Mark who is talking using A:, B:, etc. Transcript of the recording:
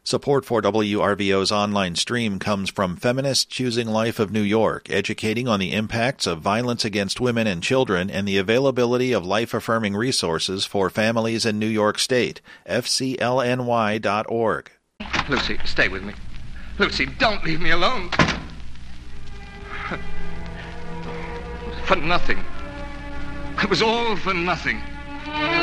A: Support for WRVO's online stream comes from Feminists Choosing Life of New York, educating on the impacts of violence against women and children and the availability of life-affirming resources for families in New York State. FCLNY.org.
B: Lucy, stay with me. Lucy, don't leave me alone. For nothing. It was all for nothing.